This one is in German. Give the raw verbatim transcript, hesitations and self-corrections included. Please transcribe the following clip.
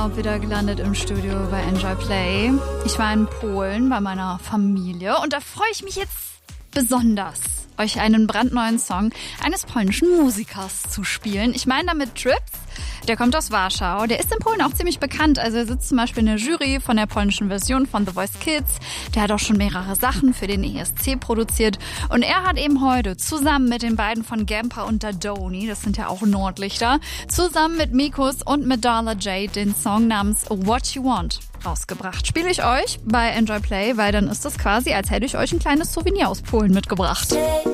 Auch wieder gelandet im Studio bei Enjoy Play. Ich war in Polen bei meiner Familie und da freue ich mich jetzt besonders, euch einen brandneuen Song eines polnischen Musikers zu spielen. Ich meine damit Trips. Der kommt aus Warschau. Der ist in Polen auch ziemlich bekannt. Also er sitzt zum Beispiel in der Jury von der polnischen Version von The Voice Kids. Der hat auch schon mehrere Sachen für den E S C produziert. Und er hat eben heute zusammen mit den beiden von Gampa und Dadoni, das sind ja auch Nordlichter, zusammen mit Mikus und mit Darla Jade den Song namens What You Want rausgebracht. Spiele ich euch bei Enjoy Play, weil dann ist das quasi, als hätte ich euch ein kleines Souvenir aus Polen mitgebracht.